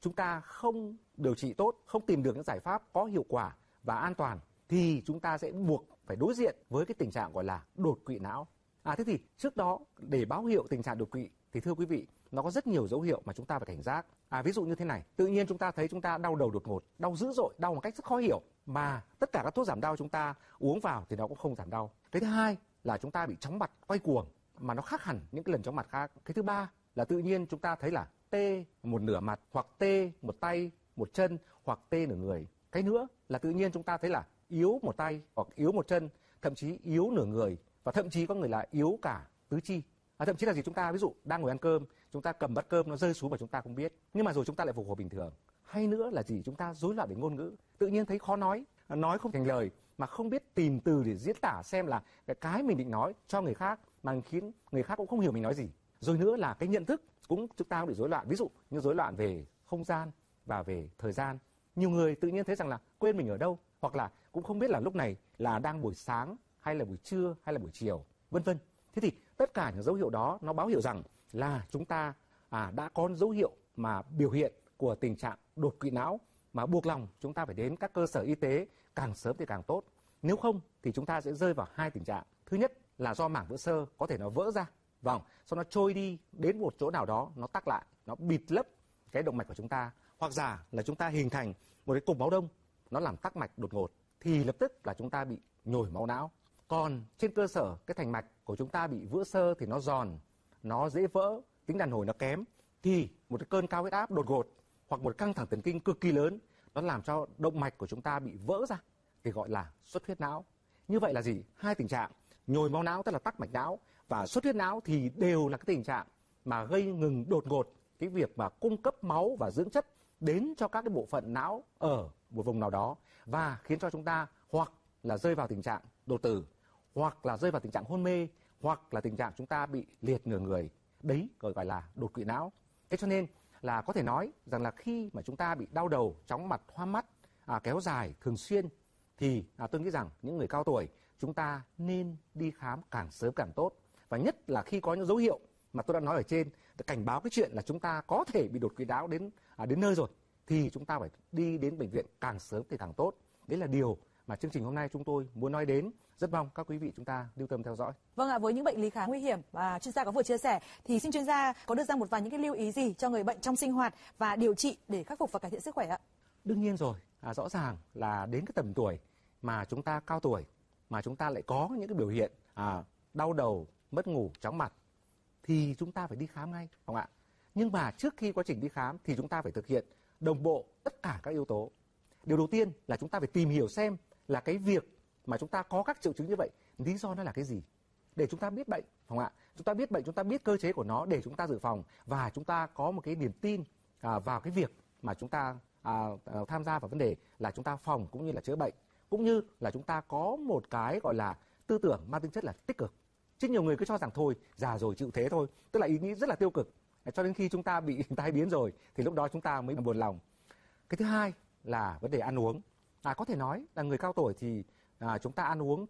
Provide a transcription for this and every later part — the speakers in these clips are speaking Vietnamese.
chúng ta không điều trị tốt, không tìm được những giải pháp có hiệu quả và an toàn thì chúng ta sẽ buộc phải đối diện với cái tình trạng gọi là đột quỵ não. Thế thì trước đó để báo hiệu tình trạng đột quỵ thì thưa quý vị, nó có rất nhiều dấu hiệu mà chúng ta phải cảnh giác. Ví dụ như thế này, tự nhiên chúng ta thấy chúng ta đau đầu đột ngột, đau dữ dội, đau một cách rất khó hiểu mà tất cả các thuốc giảm đau chúng ta uống vào thì nó cũng không giảm đau. Cái thứ hai là chúng ta bị chóng mặt, quay cuồng mà nó khác hẳn những cái lần chóng mặt khác. Cái thứ ba là tự nhiên chúng ta thấy là tê một nửa mặt, hoặc tê một tay, một chân, hoặc tê nửa người. Cái nữa là tự nhiên chúng ta thấy là yếu một tay hoặc yếu một chân, thậm chí yếu nửa người, và thậm chí có người là yếu cả tứ chi. Thậm chí là gì, chúng ta ví dụ đang ngồi ăn cơm, chúng ta cầm bát cơm nó rơi xuống mà chúng ta không biết, nhưng mà rồi chúng ta lại phục hồi bình thường. Hay nữa là gì, chúng ta rối loạn về ngôn ngữ, tự nhiên thấy khó nói không thành lời, mà không biết tìm từ để diễn tả xem là cái mình định nói cho người khác mà khiến người khác cũng không hiểu mình nói gì. Rồi nữa là cái nhận thức chúng ta cũng bị rối loạn, ví dụ như rối loạn về không gian và về thời gian. Nhiều người tự nhiên thấy rằng là quên mình ở đâu, hoặc là cũng không biết là lúc này là đang buổi sáng hay là buổi trưa hay là buổi chiều, vân vân. Thế thì tất cả những dấu hiệu đó nó báo hiệu rằng là chúng ta đã có dấu hiệu mà biểu hiện của tình trạng đột quỵ não, mà buộc lòng chúng ta phải đến các cơ sở y tế càng sớm thì càng tốt. Nếu không thì chúng ta sẽ rơi vào hai tình trạng. Thứ nhất là do mảng vữa xơ có thể nó vỡ ra, sau nó trôi đi đến một chỗ nào đó, nó tắc lại, nó bịt lấp cái động mạch của chúng ta, hoặc giả là chúng ta hình thành một cái cục máu đông, nó làm tắc mạch đột ngột thì lập tức là chúng ta bị nhồi máu não. Còn trên cơ sở cái thành mạch của chúng ta bị vữa xơ thì nó giòn, nó dễ vỡ, tính đàn hồi nó kém, thì một cái cơn cao huyết áp đột ngột hoặc một căng thẳng thần kinh cực kỳ lớn nó làm cho động mạch của chúng ta bị vỡ ra thì gọi là xuất huyết não. Như vậy là gì? Hai tình trạng nhồi máu não tức là tắc mạch não và xuất huyết não thì đều là cái tình trạng mà gây ngừng đột ngột cái việc mà cung cấp máu và dưỡng chất đến cho các cái bộ phận não ở một vùng nào đó, và khiến cho chúng ta hoặc là rơi vào tình trạng đột tử, hoặc là rơi vào tình trạng hôn mê, hoặc là tình trạng chúng ta bị liệt nửa người. Đấy gọi là đột quỵ não. Thế cho nên là có thể nói rằng là khi mà chúng ta bị đau đầu, chóng mặt, hoa mắt kéo dài thường xuyên thì tôi nghĩ rằng những người cao tuổi chúng ta nên đi khám càng sớm càng tốt. Và nhất là khi có những dấu hiệu mà tôi đã nói ở trên, cảnh báo cái chuyện là chúng ta có thể bị đột quỵ não đến nơi rồi, thì chúng ta phải đi đến bệnh viện càng sớm thì càng tốt. Đấy là điều mà chương trình hôm nay chúng tôi muốn nói đến. Rất mong các quý vị chúng ta lưu tâm theo dõi. Vâng ạ, với những bệnh lý khá nguy hiểm mà chuyên gia có vừa chia sẻ thì xin chuyên gia có đưa ra một vài những cái lưu ý gì cho người bệnh trong sinh hoạt và điều trị để khắc phục và cải thiện sức khỏe ạ? Đương nhiên rồi, rõ ràng là đến cái tầm tuổi mà chúng ta cao tuổi mà chúng ta lại có những cái biểu hiện đau đầu, mất ngủ, chóng mặt thì chúng ta phải đi khám ngay, không ạ? Nhưng mà trước khi quá trình đi khám thì chúng ta phải thực hiện đồng bộ tất cả các yếu tố. Điều đầu tiên là chúng ta phải tìm hiểu xem là cái việc mà chúng ta có các triệu chứng như vậy, lý do nó là cái gì, để chúng ta biết bệnh, không ạ? Chúng ta biết bệnh, chúng ta biết cơ chế của nó để chúng ta dự phòng, và chúng ta có một cái niềm tin vào cái việc mà chúng ta tham gia vào vấn đề là chúng ta phòng cũng như là chữa bệnh, cũng như là chúng ta có một cái gọi là tư tưởng mang tính chất là tích cực. Chứ nhiều người cứ cho rằng thôi già rồi chịu thế thôi, tức là ý nghĩ rất là tiêu cực, cho đến khi chúng ta bị tai biến rồi thì lúc đó chúng ta mới buồn lòng. Cái thứ hai là vấn đề ăn uống. Có thể nói là người cao tuổi thì chúng ta ăn uống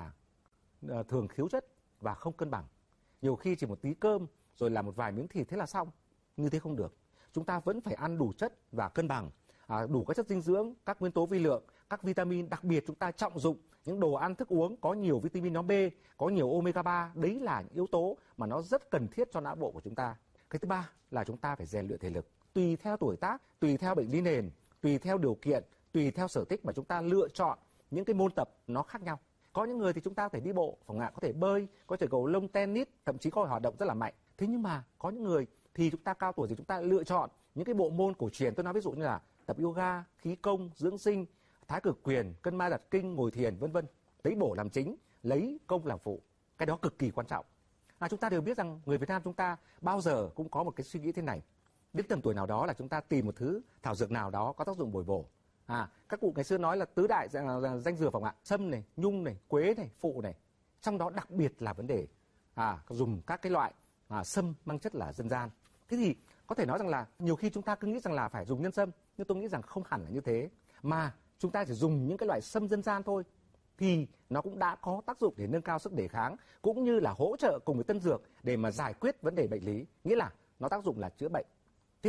thường thiếu chất và không cân bằng. Nhiều khi chỉ một tí cơm rồi là một vài miếng thịt thế là xong. Như thế không được. Chúng ta vẫn phải ăn đủ chất và cân bằng, đủ các chất dinh dưỡng, các nguyên tố vi lượng, các vitamin. Đặc biệt chúng ta trọng dụng những đồ ăn thức uống có nhiều vitamin nhóm B, có nhiều omega 3. Đấy là những yếu tố mà nó rất cần thiết cho não bộ của chúng ta. Cái thứ ba là chúng ta phải rèn luyện thể lực. Tùy theo tuổi tác, tùy theo bệnh lý nền, tùy theo điều kiện, tùy theo sở thích mà chúng ta lựa chọn những cái môn tập nó khác nhau. Có những người thì chúng ta phải đi bộ, có thể bơi, có thể cầu lông, tennis, thậm chí có hoạt động rất là mạnh. Thế nhưng mà có những người thì chúng ta cao tuổi thì chúng ta lựa chọn những cái bộ môn cổ truyền. Tôi nói ví dụ như là tập yoga, khí công, dưỡng sinh, thái cực quyền, cân ma đặt kinh, ngồi thiền, vân vân. Lấy bổ làm chính, lấy công làm phụ. Cái đó cực kỳ quan trọng. Chúng ta đều biết rằng người Việt Nam chúng ta bao giờ cũng có một cái suy nghĩ thế này. Đến tầm tuổi nào đó là chúng ta tìm một thứ thảo dược nào đó có tác dụng bồi bổ. Các cụ ngày xưa nói là tứ đại danh dược, không ạ? Sâm này, nhung này, quế này, phụ này. Trong đó đặc biệt là vấn đề dùng các cái loại sâm mang chất là dân gian. Thế thì có thể nói rằng là nhiều khi chúng ta cứ nghĩ rằng là phải dùng nhân sâm, nhưng tôi nghĩ rằng không hẳn là như thế, mà chúng ta chỉ dùng những cái loại sâm dân gian thôi thì nó cũng đã có tác dụng để nâng cao sức đề kháng, cũng như là hỗ trợ cùng với tân dược để mà giải quyết vấn đề bệnh lý, nghĩa là nó tác dụng là chữa bệnh. Thế thì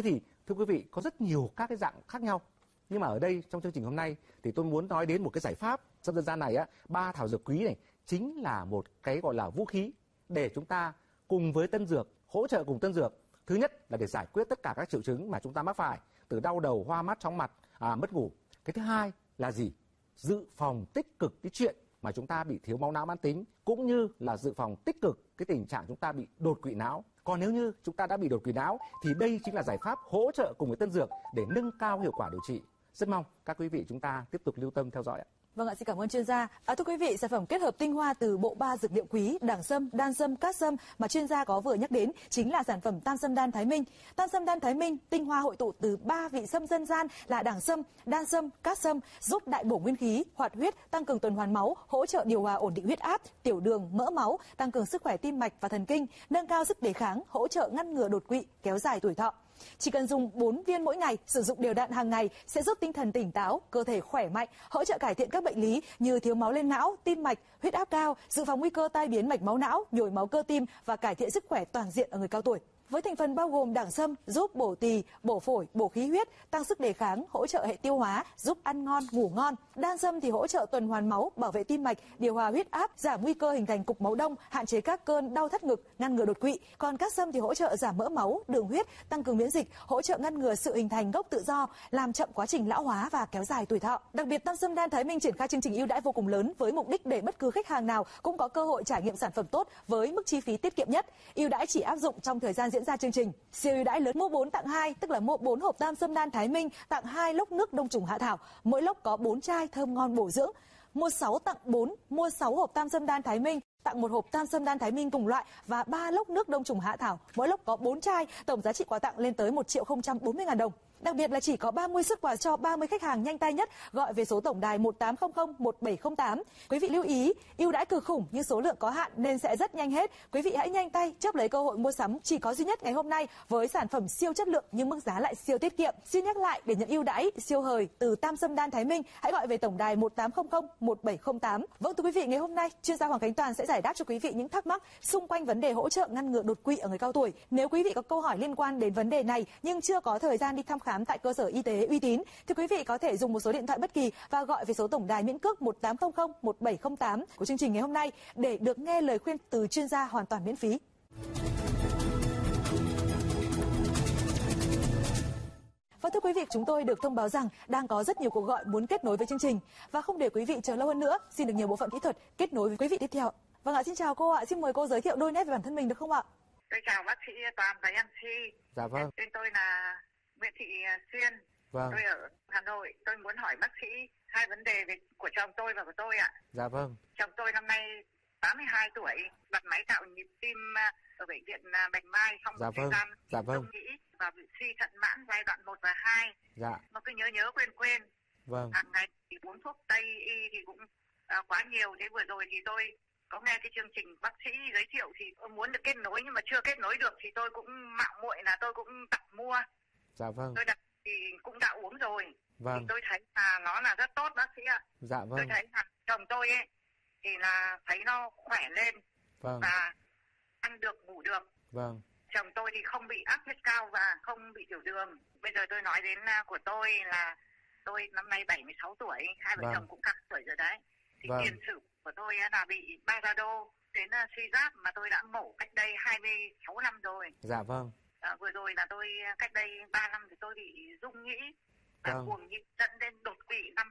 Thưa quý vị, có rất nhiều các cái dạng khác nhau. Nhưng mà ở đây trong chương trình hôm nay thì tôi muốn nói đến một cái giải pháp trong dân gian này á, 3 thảo dược quý này chính là một cái gọi là vũ khí để chúng ta cùng với tân dược, hỗ trợ cùng tân dược. Thứ nhất là để giải quyết tất cả các triệu chứng mà chúng ta mắc phải, từ đau đầu, hoa mắt, chóng mặt, mất ngủ. Cái thứ hai là gì? Dự phòng tích cực cái chuyện mà chúng ta bị thiếu máu não mãn tính, cũng như là dự phòng tích cực cái tình trạng chúng ta bị đột quỵ não. Còn nếu như chúng ta đã bị đột quỵ não thì đây chính là giải pháp hỗ trợ cùng với tân dược để nâng cao hiệu quả điều trị. Rất mong các quý vị chúng ta tiếp tục lưu tâm theo dõi ạ. Vâng ạ, xin cảm ơn chuyên gia. Thưa quý vị, sản phẩm kết hợp tinh hoa từ bộ 3 dược liệu quý đẳng sâm, đan sâm, cát sâm mà chuyên gia có vừa nhắc đến chính là sản phẩm Tam Sâm Đan Thái Minh. Tam Sâm Đan Thái Minh tinh hoa hội tụ từ 3 vị sâm dân gian là đẳng sâm, đan sâm, cát sâm, giúp đại bổ nguyên khí, hoạt huyết, tăng cường tuần hoàn máu, hỗ trợ điều hòa ổn định huyết áp, tiểu đường, mỡ máu, tăng cường sức khỏe tim mạch và thần kinh, nâng cao sức đề kháng, hỗ trợ ngăn ngừa đột quỵ, kéo dài tuổi thọ. Chỉ cần dùng 4 viên mỗi ngày, sử dụng đều đặn hàng ngày sẽ giúp tinh thần tỉnh táo, cơ thể khỏe mạnh, hỗ trợ cải thiện các bệnh lý như thiếu máu lên não, tim mạch, huyết áp cao, dự phòng nguy cơ tai biến mạch máu não, nhồi máu cơ tim và cải thiện sức khỏe toàn diện ở người cao tuổi. Với thành phần bao gồm đẳng sâm giúp bổ tỳ, bổ phổi, bổ khí huyết, tăng sức đề kháng, hỗ trợ hệ tiêu hóa, giúp ăn ngon, ngủ ngon. Đan sâm thì hỗ trợ tuần hoàn máu, bảo vệ tim mạch, điều hòa huyết áp, giảm nguy cơ hình thành cục máu đông, hạn chế các cơn đau thắt ngực, ngăn ngừa đột quỵ. Còn cát sâm thì hỗ trợ giảm mỡ máu, đường huyết, tăng cường miễn dịch, hỗ trợ ngăn ngừa sự hình thành gốc tự do, làm chậm quá trình lão hóa và kéo dài tuổi thọ. Đặc biệt, Tam Sâm Đan Thái Minh triển khai chương trình ưu đãi vô cùng lớn với mục đích để bất cứ khách hàng nào cũng có cơ hội trải nghiệm sản phẩm tốt với mức chi phí tiết kiệm nhất. Ưu đãi chỉ áp dụng trong thời gian diễn ra chương trình. Siêu ưu đãi lớn mua 4 tặng 2, tức là mua 4 hộp Tam Sâm Đan Thái Minh tặng 2 lốc nước đông trùng hạ thảo, mỗi lốc có 4 chai thơm ngon bổ dưỡng. Mua 6 tặng 4, mua 6 hộp Tam Sâm Đan Thái Minh tặng 1 hộp Tam Sâm Đan Thái Minh cùng loại và 3 lốc nước đông trùng hạ thảo, mỗi lốc có 4 chai, tổng giá trị quà tặng lên tới 1.040.000 đồng. Đặc biệt là chỉ có 30 suất quà cho 30 khách hàng nhanh tay nhất gọi về số tổng đài 1800 1708. Quý vị lưu ý, ưu đãi cực khủng nhưng số lượng có hạn nên sẽ rất nhanh hết. Quý vị hãy nhanh tay chớp lấy cơ hội mua sắm chỉ có duy nhất ngày hôm nay với sản phẩm siêu chất lượng nhưng mức giá lại siêu tiết kiệm. Xin nhắc lại, để nhận ưu đãi siêu hời từ Tam Sâm Đan Thái Minh, hãy gọi về tổng đài 1800 1708. Vâng, thưa quý vị, ngày hôm nay chuyên gia Hoàng Khánh Toàn sẽ giải đáp cho quý vị những thắc mắc xung quanh vấn đề hỗ trợ ngăn ngừa đột quỵ ở người cao tuổi. Nếu quý vị có câu hỏi liên quan đến vấn đề này nhưng chưa có thời gian đi thăm khám tại cơ sở y tế uy tín thì quý vị có thể dùng một số điện thoại bất kỳ và gọi về số tổng đài miễn cước 1800 1708 của chương trình ngày hôm nay để được nghe lời khuyên từ chuyên gia hoàn toàn miễn phí. Và thưa quý vị, chúng tôi được thông báo rằng đang có rất nhiều cuộc gọi muốn kết nối với chương trình và không để quý vị chờ lâu hơn nữa, xin được nhờ bộ phận kỹ thuật kết nối với quý vị tiếp theo. Vâng ạ, xin chào cô ạ, xin mời cô giới thiệu đôi nét về bản thân mình được không ạ? Tôi chào bác sĩ Toàn và MC. Dạ vâng. Tên tôi là Nguyễn Thị Xuyên. Vâng. Tôi ở Hà Nội. Tôi muốn hỏi bác sĩ hai vấn đề của chồng tôi và của tôi ạ. Dạ vâng. Chồng tôi năm nay 82 tuổi, đặt máy tạo nhịp tim ở bệnh viện Bạch Mai xong Dạ một thời vâng. gian Dạ vâng. nghĩ và bị suy thận mãn giai đoạn 1 và 2. Dạ. Mà cứ nhớ quên. Vâng. Hàng ngày thì uống thuốc Tây y thì cũng quá nhiều. Thế vừa rồi thì tôi có nghe cái chương trình bác sĩ giới thiệu thì muốn được kết nối nhưng mà chưa kết nối được thì tôi cũng mạo muội là tôi cũng đặt mua. Dạ vâng. Tôi đặt thì cũng đã uống rồi. Vâng. Thì tôi thấy là nó là rất tốt bác sĩ ạ. Dạ vâng. Tôi thấy là chồng tôi ấy thì là thấy nó khỏe lên. Vâng. Và ăn được ngủ được. Vâng. Chồng tôi thì không bị áp huyết cao và không bị tiểu đường. Bây giờ tôi nói đến của tôi là tôi năm nay 76 tuổi, hai vợ Vâng. chồng cũng cao tuổi rồi đấy. Thì Vâng. tiền sử của tôi là bị Baradô đến suy giáp mà tôi đã mổ cách đây 26 năm rồi. Dạ vâng. Vừa rồi là tôi cách đây 3 năm thì tôi bị rung nhĩ và Vâng. cuồng nhĩ dẫn đến đột quỵ năm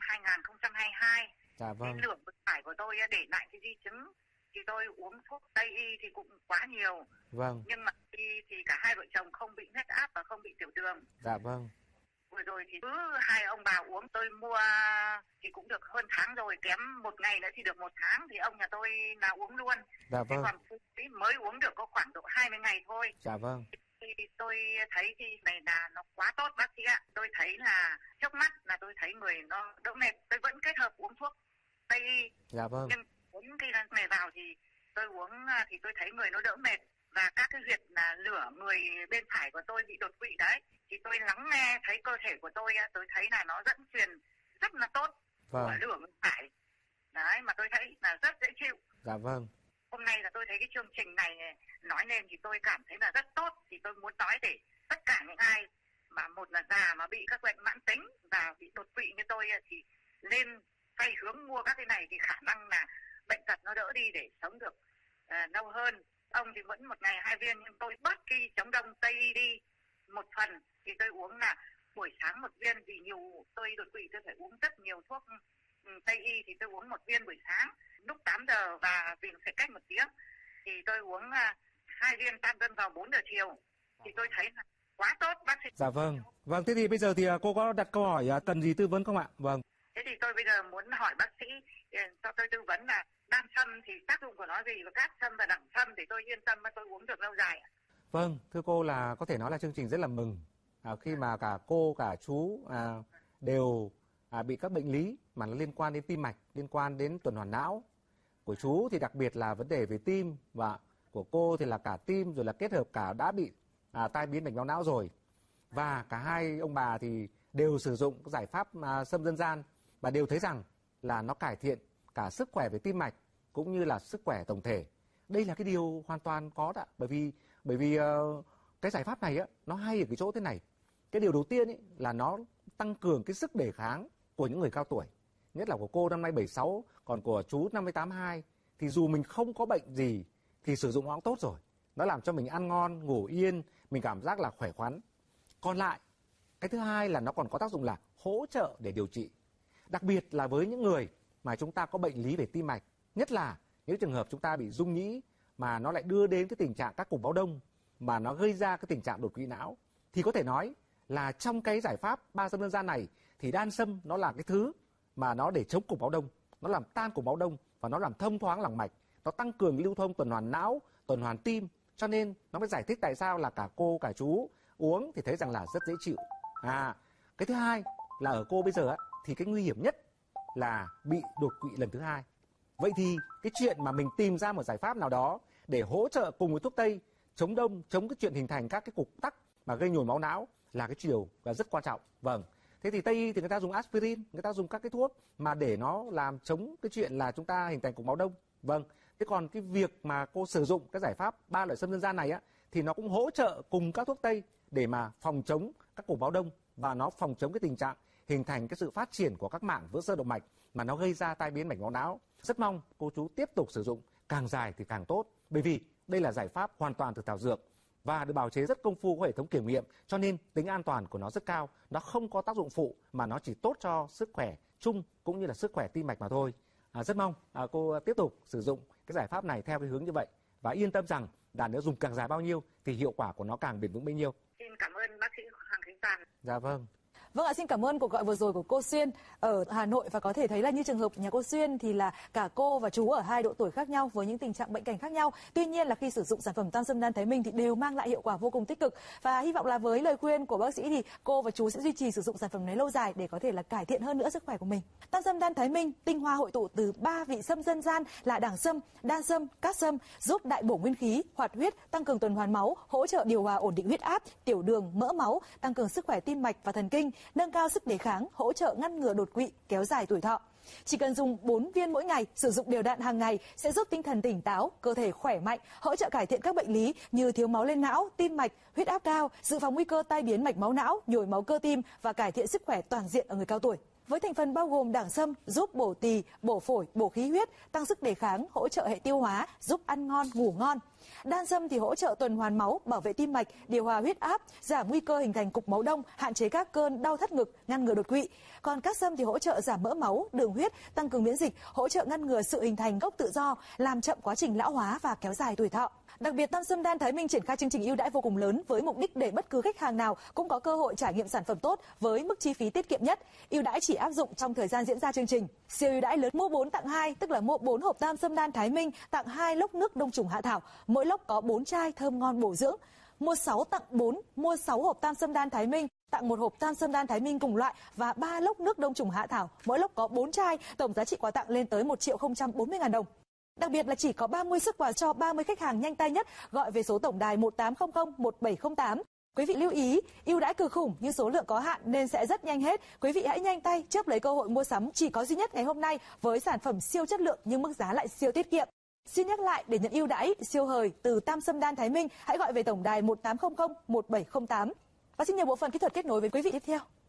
2022. Dạ vâng. Cái lượng vận tải của tôi để lại cái di chứng thì tôi uống thuốc Tây y thì cũng quá nhiều. Vâng. Nhưng mà thì cả hai vợ chồng không bị huyết áp và không bị tiểu đường. Dạ vâng. Vừa rồi thì cứ hai ông bà uống, tôi mua thì cũng được hơn tháng rồi, kém một ngày nữa thì được 1 tháng thì ông nhà tôi là uống luôn. Dạ vâng. Còn mới uống được có khoảng độ 20 ngày thôi. Dạ vâng. Thì tôi thấy thì này là nó quá tốt bác sĩ ạ. Tôi thấy là trước mắt là tôi thấy người nó đỡ mệt. Tôi vẫn kết hợp uống thuốc Tây y. Dạ vâng. Nhưng uống khi này vào thì tôi uống thì tôi thấy người nó đỡ mệt. Và các cái huyệt là lửa người bên phải của tôi bị đột quỵ đấy. Thì tôi lắng nghe thấy cơ thể của tôi thấy là nó dẫn truyền rất là tốt Vâng. của lửa bên phải. Đấy mà tôi thấy là rất dễ chịu. Dạ vâng. Hôm nay là tôi thấy cái chương trình này nói lên thì tôi cảm thấy là rất tốt. Thì tôi muốn nói để tất cả những ai mà một là già mà bị các bệnh mãn tính và bị đột quỵ như tôi thì nên xoay hướng mua các cái này thì khả năng là bệnh tật nó đỡ đi để sống được lâu hơn. Ông thì vẫn một ngày 2 viên, nhưng tôi bớt cái chống đông Tây y đi một phần, thì tôi uống là buổi sáng 1 viên, vì nhiều tôi đột quỵ tôi phải uống rất nhiều thuốc Tây y, thì tôi uống 1 viên buổi sáng lúc 8 giờ và vì phải cách 1 tiếng thì tôi uống 2 viên tam cân vào 4 giờ chiều, thì tôi thấy là quá tốt bác sĩ. Dạ vâng. Vâng, thế thì bây giờ thì cô có đặt câu hỏi cần gì tư vấn không ạ? Vâng. Thế thì tôi bây giờ muốn hỏi bác sĩ cho tôi tư vấn là đan sâm thì tác dụng của nó gì, và cát sâm và đẳng sâm để tôi yên tâm và tôi uống được lâu dài. Vâng, thưa cô là có thể nói là chương trình rất là mừng khi mà cả cô cả chú đều bị các bệnh lý mà nó liên quan đến tim mạch, liên quan đến tuần hoàn não. Của chú thì đặc biệt là vấn đề về tim, và của cô thì là cả tim rồi là kết hợp cả đã bị tai biến mạch máu não rồi. Và cả hai ông bà thì đều sử dụng các giải pháp sâm dân gian và đều thấy rằng là nó cải thiện cả sức khỏe về tim mạch cũng như là sức khỏe tổng thể. Đây là cái điều hoàn toàn có đó, bởi vì cái giải pháp này nó hay ở cái chỗ thế này. Cái điều đầu tiên là nó tăng cường cái sức đề kháng của những người cao tuổi, nhất là của cô năm nay 76, còn của chú năm nay 82, thì dù mình không có bệnh gì thì sử dụng nó cũng tốt rồi. Nó làm cho mình ăn ngon, ngủ yên, mình cảm giác là khỏe khoắn. Còn lại, cái thứ hai là nó còn có tác dụng là hỗ trợ để điều trị. Đặc biệt là với những người mà chúng ta có bệnh lý về tim mạch, nhất là những trường hợp chúng ta bị rung nhĩ mà nó lại đưa đến cái tình trạng các cục báo đông, mà nó gây ra cái tình trạng đột quỵ não, thì có thể nói là trong cái giải pháp 3 sâm dân gian này thì đan sâm nó là cái thứ mà nó để chống cục báo đông, nó làm tan cục báo đông và nó làm thông thoáng lòng mạch, nó tăng cường lưu thông tuần hoàn não, tuần hoàn tim, cho nên nó mới giải thích tại sao là cả cô cả chú uống thì thấy rằng là rất dễ chịu. Cái thứ hai là ở cô bây giờ thì cái nguy hiểm nhất là bị đột quỵ lần thứ hai. Vậy thì cái chuyện mà mình tìm ra một giải pháp nào đó để hỗ trợ cùng với thuốc Tây chống đông, chống cái chuyện hình thành các cái cục tắc mà gây nhồi máu não là cái điều rất quan trọng. Vâng. Thế thì Tây y thì người ta dùng aspirin, người ta dùng các cái thuốc mà để nó làm chống cái chuyện là chúng ta hình thành cục máu đông. Vâng. Thế còn cái việc mà cô sử dụng cái giải pháp 3 loại sâm dân gian này thì nó cũng hỗ trợ cùng các thuốc Tây để mà phòng chống các cục báo đông, và nó phòng chống cái tình trạng hình thành cái sự phát triển của các mảng vữa sơ động mạch mà nó gây ra tai biến mạch máu não. Rất mong cô chú tiếp tục sử dụng, càng dài thì càng tốt, bởi vì đây là giải pháp hoàn toàn từ thảo dược và được bào chế rất công phu, có hệ thống kiểm nghiệm, cho nên tính an toàn của nó rất cao. Nó không có tác dụng phụ mà nó chỉ tốt cho sức khỏe chung cũng như là sức khỏe tim mạch mà thôi. Rất mong cô tiếp tục sử dụng cái giải pháp này theo cái hướng như vậy, và yên tâm rằng là nếu dùng càng dài bao nhiêu thì hiệu quả của nó càng bền vững bấy nhiêu. Xin cảm ơn bác sĩ Hoàng Khánh Toàn. Dạ vâng. Vâng ạ, xin cảm ơn cuộc gọi vừa rồi của cô Xuyên ở Hà Nội, và có thể thấy là như trường hợp nhà cô Xuyên thì là cả cô và chú ở 2 độ tuổi khác nhau với những tình trạng bệnh cảnh khác nhau. Tuy nhiên là khi sử dụng sản phẩm Tam Sâm Đan Thái Minh thì đều mang lại hiệu quả vô cùng tích cực, và hy vọng là với lời khuyên của bác sĩ thì cô và chú sẽ duy trì sử dụng sản phẩm này lâu dài để có thể là cải thiện hơn nữa sức khỏe của mình. Tam Sâm Đan Thái Minh tinh hoa hội tụ từ 3 vị sâm dân gian là đẳng sâm, đan sâm, cát sâm, giúp đại bổ nguyên khí, hoạt huyết, tăng cường tuần hoàn máu, hỗ trợ điều hòa ổn định huyết áp, tiểu đường, mỡ máu, tăng cường sức khỏe tim mạch và thần kinh, nâng cao sức đề kháng, hỗ trợ ngăn ngừa đột quỵ, kéo dài tuổi thọ. Chỉ cần dùng 4 viên mỗi ngày, sử dụng đều đặn hàng ngày sẽ giúp tinh thần tỉnh táo, cơ thể khỏe mạnh, hỗ trợ cải thiện các bệnh lý như thiếu máu lên não, tim mạch, huyết áp cao, dự phòng nguy cơ tai biến mạch máu não, nhồi máu cơ tim và cải thiện sức khỏe toàn diện ở người cao tuổi. Với thành phần bao gồm đẳng sâm giúp bổ tỳ, bổ phổi, bổ khí huyết, tăng sức đề kháng, hỗ trợ hệ tiêu hóa, giúp ăn ngon, ngủ ngon. Đan sâm thì hỗ trợ tuần hoàn máu, bảo vệ tim mạch, điều hòa huyết áp, giảm nguy cơ hình thành cục máu đông, hạn chế các cơn đau thắt ngực, ngăn ngừa đột quỵ. Còn cát sâm thì hỗ trợ giảm mỡ máu, đường huyết, tăng cường miễn dịch, hỗ trợ ngăn ngừa sự hình thành gốc tự do, làm chậm quá trình lão hóa và kéo dài tuổi thọ. Đặc biệt, Tam Sâm Đan Thái Minh triển khai chương trình ưu đãi vô cùng lớn với mục đích để bất cứ khách hàng nào cũng có cơ hội trải nghiệm sản phẩm tốt với mức chi phí tiết kiệm nhất. Ưu đãi chỉ áp dụng trong thời gian diễn ra chương trình. Siêu ưu đãi lớn mua 4 tặng 2, tức là mua 4 hộp Tam Sâm Đan Thái Minh tặng 2 lốc nước đông trùng hạ thảo, mỗi lốc có 4 chai thơm ngon bổ dưỡng. Mua 6 tặng 4, mua 6 hộp Tam Sâm Đan Thái Minh tặng 1 hộp Tam Sâm Đan Thái Minh cùng loại và 3 lốc nước đông trùng hạ thảo, mỗi lốc có 4 chai, tổng giá trị quà tặng lên tới 1.040.000 đồng. Đặc biệt là chỉ có 30 suất quà cho 30 khách hàng nhanh tay nhất gọi về số tổng đài 1800 1708. Quý vị lưu ý, ưu đãi cực khủng nhưng số lượng có hạn nên sẽ rất nhanh hết. Quý vị hãy nhanh tay chớp lấy cơ hội mua sắm chỉ có duy nhất ngày hôm nay với sản phẩm siêu chất lượng nhưng mức giá lại siêu tiết kiệm. Xin nhắc lại, để nhận ưu đãi siêu hời từ Tam Sâm Đan Thái Minh, hãy gọi về tổng đài 1800 1708. Và xin nhờ bộ phận kỹ thuật kết nối với quý vị tiếp theo.